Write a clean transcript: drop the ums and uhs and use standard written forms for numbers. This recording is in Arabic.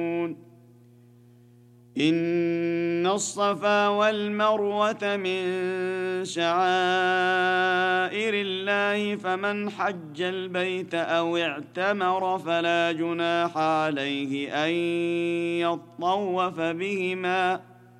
إن الصفا والمروة من شعائر الله فمن حج البيت أو اعتمر فلا جناح عليه أن يطوف بهما